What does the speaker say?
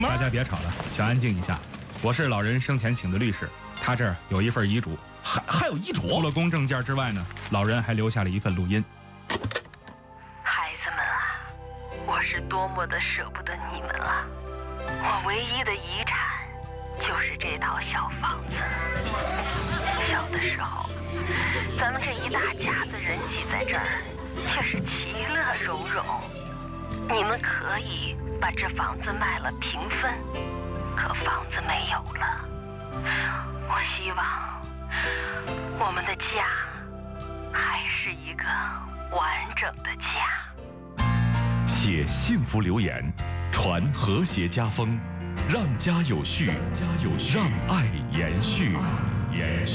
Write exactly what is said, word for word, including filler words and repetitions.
大家别吵了，请安静一下。我是老人生前请的律师，他这儿有一份遗嘱， 还还有遗嘱。 除了公证件之外呢，老人还留下了一份录音。 孩子们啊，我是多么的舍不得你们啊！我唯一的遗产就是这套小房子。小的时候，咱们这一大家子人挤在这儿，却是其乐融融。你们可以把这房子卖了平分，可房子没有了。我希望我们的家还是一个完整的家。 写幸福留言，传和谐家风，让家有序，家有序，让爱延续，延续。